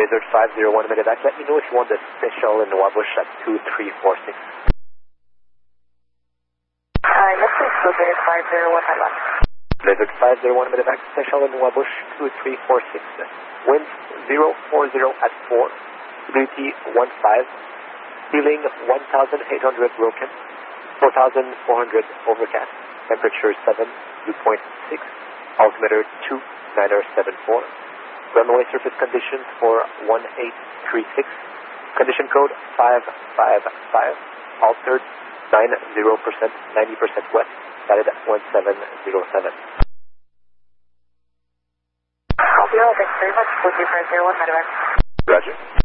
Blizzard 501 medevac, let me know if you want the special in Wabush at 2346. Yes, please, Blizzard 501 medevac. Blizzard 501 medevac, special in Wabush 2346. Winds 040 at 4, stability 15, ceiling 1,800 broken, 4,400 overcast, temperature 7, dew point 6, altimeter 2974. Runway surface conditions for 1836. Condition code 555. Altered 90%, 90% west. Valid 1707. Thanks very much. Blizzard 501 medevac. Roger.